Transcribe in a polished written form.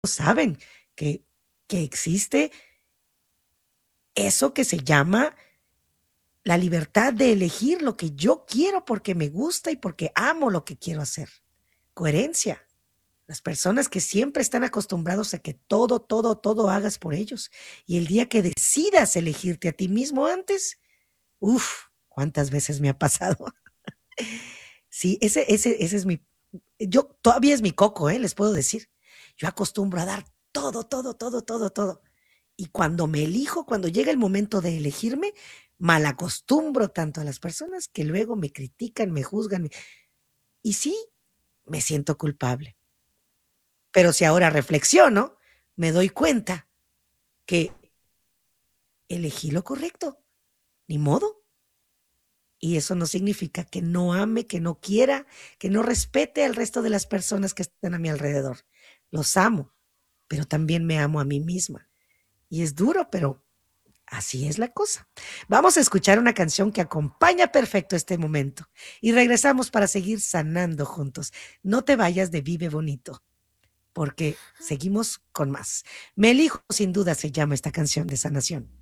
saben que, que existe eso que se llama la libertad de elegir lo que yo quiero porque me gusta y porque amo lo que quiero hacer. Coherencia. Las personas que siempre están acostumbrados a que todo hagas por ellos. Y el día que decidas elegirte a ti mismo antes, uff, ¿cuántas veces me ha pasado? Sí, ese es mi, yo todavía es mi coco, les puedo decir. Yo acostumbro a dar todo. Y cuando me elijo, cuando llega el momento de elegirme, malacostumbro tanto a las personas que luego me critican, me juzgan. Y sí, me siento culpable. Pero si ahora reflexiono, me doy cuenta que elegí lo correcto, ni modo. Y eso no significa que no ame, que no quiera, que no respete al resto de las personas que están a mi alrededor. Los amo, pero también me amo a mí misma. Y es duro, pero así es la cosa. Vamos a escuchar una canción que acompaña perfecto este momento y regresamos para seguir sanando juntos. No te vayas de Vive Bonito, porque seguimos con más. Me elijo, sin duda se llama esta canción de sanación.